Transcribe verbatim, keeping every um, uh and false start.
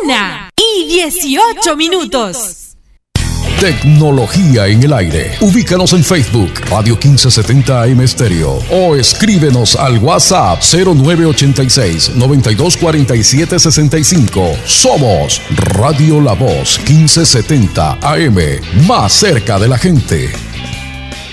Una y dieciocho minutos. Tecnología en el aire. Ubícanos en Facebook, Radio quince setenta A M Stereo, o escríbenos al WhatsApp cero nueve ochenta y seis, noventa y dos cuarenta y siete sesenta y cinco. Somos Radio La Voz quince setenta A M, más cerca de la gente.